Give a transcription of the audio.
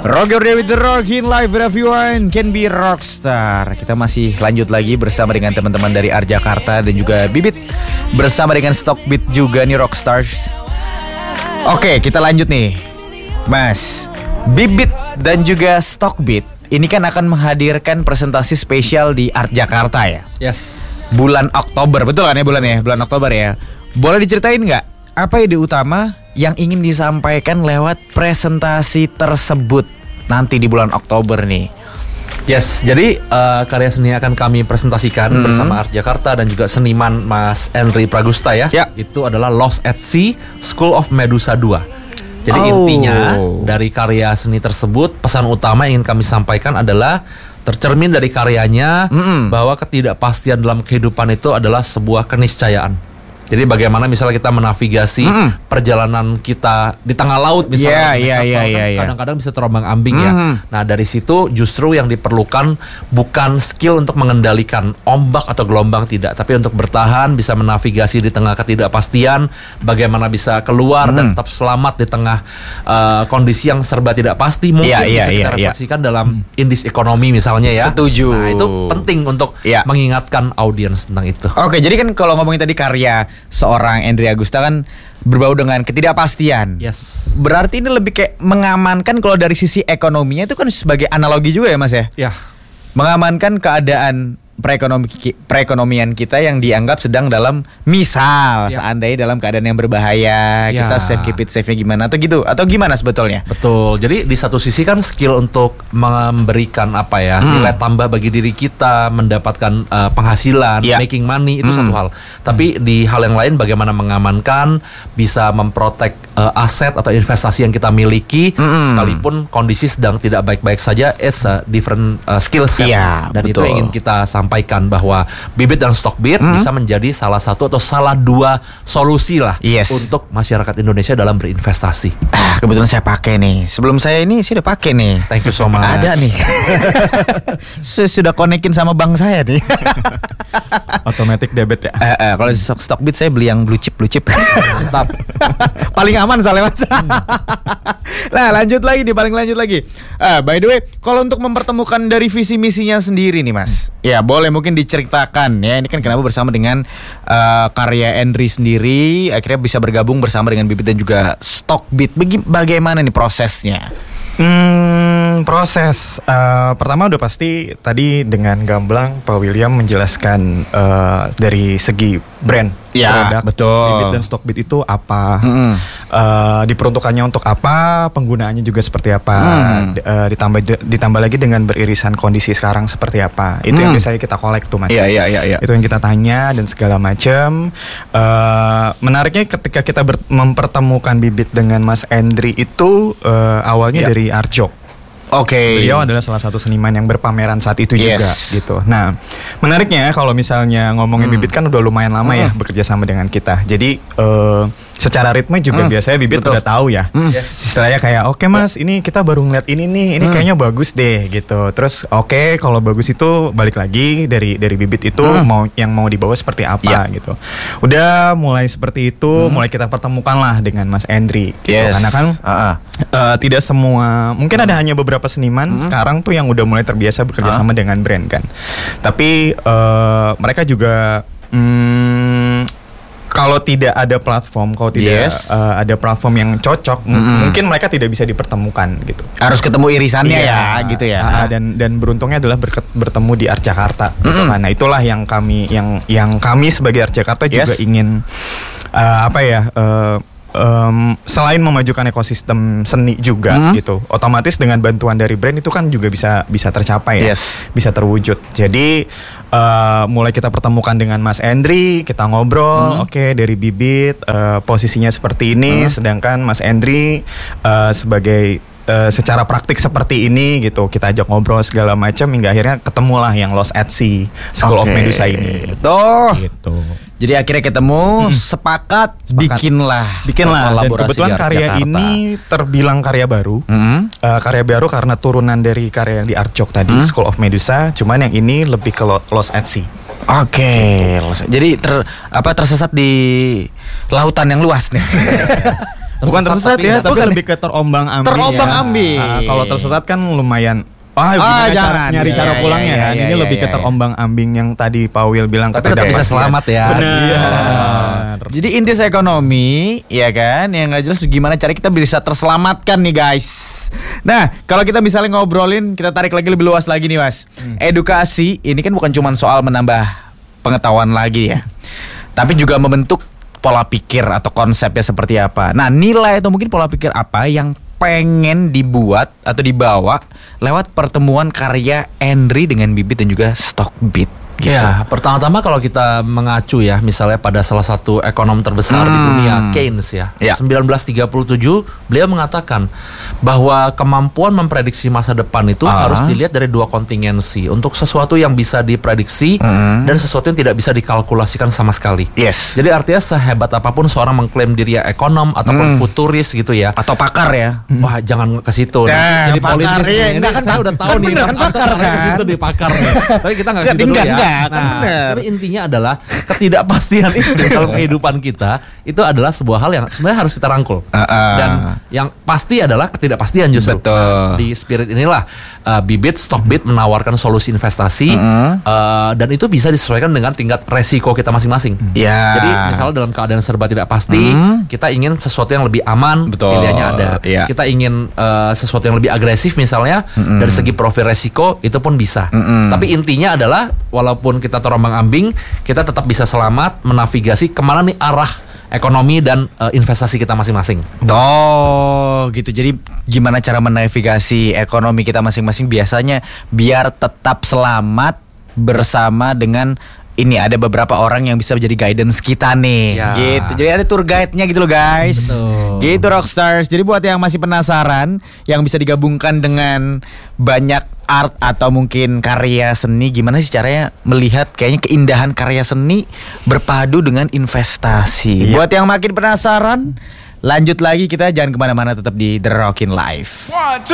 Roger David The Rockin' Live, everyone can be rockstar. Kita masih lanjut lagi bersama dengan teman-teman dari Art Jakarta dan juga Bibit bersama dengan Stockbeat juga nih Rockstars. Oke, kita lanjut nih, Mas. Bibit dan juga Stockbeat ini kan akan menghadirkan presentasi spesial di Art Jakarta ya. Yes. Bulan Oktober, betul kan ya bulannya? Bulan Oktober ya. Boleh diceritain nggak apa ide utama yang ingin disampaikan lewat presentasi tersebut nanti di bulan Oktober nih? Yes, jadi karya seni akan kami presentasikan bersama Art Jakarta dan juga seniman Mas Henry Pragusta ya. Itu adalah Lost at Sea, School of Medusa 2. Jadi intinya dari karya seni tersebut, pesan utama yang ingin kami sampaikan adalah tercermin dari karyanya bahwa ketidakpastian dalam kehidupan itu adalah sebuah keniscayaan. Jadi bagaimana misalnya kita menavigasi perjalanan kita di tengah laut misalnya, kadang-kadang bisa terombang-ambing ya. Nah dari situ justru yang diperlukan bukan skill untuk mengendalikan ombak atau gelombang, tidak, tapi untuk bertahan, bisa menavigasi di tengah ketidakpastian, bagaimana bisa keluar dan tetap selamat di tengah kondisi yang serba tidak pasti. Mungkin bisa kita refleksikan dalam indeks ekonomi misalnya ya. Setuju. Nah itu penting untuk mengingatkan audiens tentang itu. Oke, jadi kan kalau ngomongin tadi karya seorang Henry Agusta kan berbau dengan ketidakpastian. Yes. Berarti ini lebih kayak mengamankan, kalau dari sisi ekonominya itu kan sebagai analogi juga ya Mas ya? Ya. Mengamankan keadaan perekonomian kita yang dianggap sedang dalam seandainya dalam keadaan yang berbahaya, kita keep it safe-nya gimana atau gimana sebetulnya? Betul. Jadi di satu sisi kan skill untuk memberikan nilai tambah bagi diri kita, mendapatkan penghasilan, making money itu satu hal. Tapi di hal yang lain bagaimana mengamankan, bisa memprotek aset atau investasi yang kita miliki, sekalipun kondisi sedang tidak baik-baik saja, it's a different skill set. Dan betul. Itu yang ingin kita sampaikan bahwa Bibit dan Stockbeat bisa menjadi salah satu atau salah dua solusi lah untuk masyarakat Indonesia dalam berinvestasi. Kebetulan saya pakai nih. Sebelum saya udah pakai nih. Thank you so much. Ada nih. Sudah konekin sama bank saya nih. Automatic debit ya. Kalau Stockbeat saya beli yang blue chip. Mantap. Paling aman soalnya Mas. Nah lanjut lagi. By the way, kalau untuk mempertemukan dari visi misinya sendiri nih Mas, ya boleh mungkin diceritakan ya. Ini kan kenapa bersama dengan karya Henry sendiri akhirnya bisa bergabung bersama dengan Bibit dan juga Stockbeat. Bagaimana nih prosesnya? Proses pertama udah pasti tadi dengan gamblang Pak William menjelaskan dari segi brand produk betul. Bibit dan Stockbeat itu apa, diperuntukannya untuk apa, penggunaannya juga seperti apa, ditambah lagi dengan beririsan kondisi sekarang seperti apa. Itu yang biasanya kita kolek tuh Mas. Itu yang kita tanya dan segala macam. Menariknya ketika kita mempertemukan Bibit dengan Mas Henry itu awalnya dari Arjok. Beliau adalah salah satu seniman yang berpameran saat itu juga gitu. Nah, menariknya kalau misalnya ngomongin Bibit kan udah lumayan lama ya bekerja sama dengan kita. Jadi secara ritme juga biasanya Bibit udah tahu ya. Istilahnya kayak oke Mas, ini kita baru ngeliat ini nih, ini kayaknya bagus deh gitu. Terus kalau bagus itu balik lagi dari Bibit itu mau dibawa seperti apa gitu. Udah mulai seperti itu, mulai kita pertemukan lah dengan Mas Henry gitu. Karena kan tidak semua, mungkin ada hanya beberapa seniman sekarang tuh yang udah mulai terbiasa bekerja sama dengan brand kan. Tapi mereka juga kalau tidak ada platform, ada platform yang cocok, mungkin mereka tidak bisa dipertemukan gitu. Harus ketemu irisannya gitu ya. Dan beruntungnya adalah bertemu di Art Jakarta. Gitu kan. Nah itulah yang kami sebagai Art Jakarta juga ingin selain memajukan ekosistem seni juga gitu, otomatis dengan bantuan dari brand itu kan juga bisa tercapai bisa terwujud. Jadi mulai kita pertemukan dengan Mas Henry, kita ngobrol, dari Bibit posisinya seperti ini, sedangkan Mas Henry sebagai secara praktik seperti ini gitu, kita ajak ngobrol segala macam hingga akhirnya ketemulah yang Lost at Sea, School of Medusa ini. Gitu. Jadi akhirnya ketemu, sepakat bikinlah. Dan kebetulan karya ini terbilang karya baru. Karya baru karena turunan dari karya yang di Arjok tadi, School of Medusa. Cuman yang ini lebih ke Lost at Sea. Jadi tersesat di lautan yang luas nih. Bukan tersesat ya, tapi lebih ke terombang-ambing. Terombang-ambing. Kalau tersesat kan lumayan. Jangan nyari cara pulangnya kan. Ini lebih ke terombang-ambing yang tadi Pak Wil bilang. Tapi tetap bisa selamat ya. Benar. Jadi inti ekonomi, ya kan, yang nggak jelas gimana cara kita bisa terselamatkan nih guys. Nah, kalau kita misalnya ngobrolin, kita tarik lagi lebih luas lagi nih mas. Edukasi ini kan bukan cuma soal menambah pengetahuan lagi ya, tapi juga membentuk pola pikir atau konsepnya seperti apa. Nah, nilai atau mungkin pola pikir apa yang pengen dibuat atau dibawa lewat pertemuan karya Henry dengan Bibit dan juga Stockbit gitu. Ya, pertama-tama kalau kita mengacu ya, misalnya pada salah satu ekonom terbesar di dunia, Keynes ya. 1937 beliau mengatakan bahwa kemampuan memprediksi masa depan itu harus dilihat dari dua kontingensi. Untuk sesuatu yang bisa diprediksi dan sesuatu yang tidak bisa dikalkulasikan sama sekali. Yes. Jadi artinya sehebat apapun seorang mengklaim diri ya ekonom ataupun futuris gitu ya, atau pakar ya. Wah, jangan ke situ. Jadi pakar, politis ya, ini kan, saya udah tahu kan nih bener, kan pakar ke situ di pakar nih. Tapi kita nggak gitu dulu ya. Nah, tapi intinya adalah ketidakpastian itu dalam kehidupan kita itu adalah sebuah hal yang sebenarnya harus kita rangkul. Dan yang pasti adalah ketidakpastian justru. Betul. Nah, di spirit inilah Bibit, Stockbit menawarkan solusi investasi dan itu bisa disesuaikan dengan tingkat resiko kita masing-masing. Jadi misalnya dalam keadaan serba tidak pasti, kita ingin sesuatu yang lebih aman, pilihannya ada. Kita ingin sesuatu yang lebih agresif misalnya, dari segi profil resiko itu pun bisa. Tapi intinya adalah walaupun kita terombang-ambing, kita tetap bisa selamat menavigasi kemana nih arah ekonomi dan investasi kita masing-masing. Gitu. Jadi gimana cara menavigasi ekonomi kita masing-masing biasanya biar tetap selamat bersama dengan ini ada beberapa orang yang bisa menjadi guidance kita nih, gitu. Jadi ada tour guide-nya gitu loh guys. Betul. Gitu Rockstars. Jadi buat yang masih penasaran, yang bisa digabungkan dengan banyak art atau mungkin karya seni, gimana sih caranya melihat kayaknya keindahan karya seni berpadu dengan investasi. Buat yang makin penasaran, lanjut lagi, kita jangan kemana-mana, tetap di The Rockin' Live. 1, 2